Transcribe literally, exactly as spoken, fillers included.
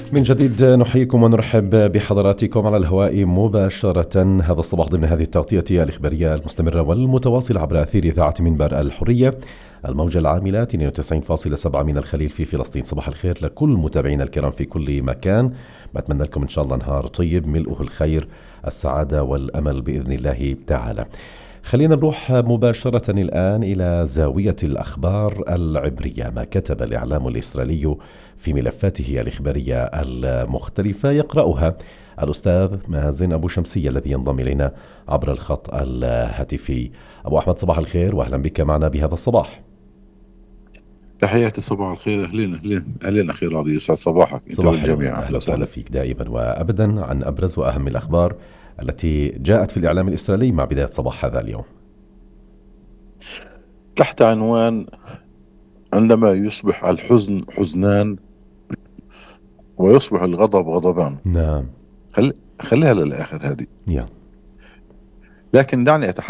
من جديد نحييكم ونرحب بحضراتكم على الهواء مباشرة هذا الصباح ضمن هذه التغطية الإخبارية المستمرة والمتواصلة عبر أثير إذاعة منبر الحرية الموجة العاملة اثنين وتسعين فاصلة سبعة من الخليل في فلسطين. صباح الخير لكل متابعينا الكرام في كل مكان، بتمنى لكم إن شاء الله نهار طيب ملؤه الخير السعادة والأمل بإذن الله تعالى. خلينا نروح مباشرة الآن إلى زاوية الأخبار العبرية. ما كتب الإعلام الإسرائيلي في ملفاته الإخبارية المختلفة يقرأها الأستاذ مازن أبو شمسية الذي ينضم إلينا عبر الخط الهاتفي. أبو أحمد صباح الخير وأهلا بك معنا بهذا الصباح. تحياتي صباح الخير. أهلين أهلين أهلين أخي راضي، يسعد صباحك أنت والجميع. أهلا وسهلا فيك دائما وأبدا عن أبرز وأهم الأخبار التي جاءت في الإعلام الإسرائيلي مع بداية صباح هذا اليوم تحت عنوان عندما يصبح الحزن حزنان ويصبح الغضب غضبان. نعم خل... خليها للآخر هذه. يا. لكن دعني أتحدث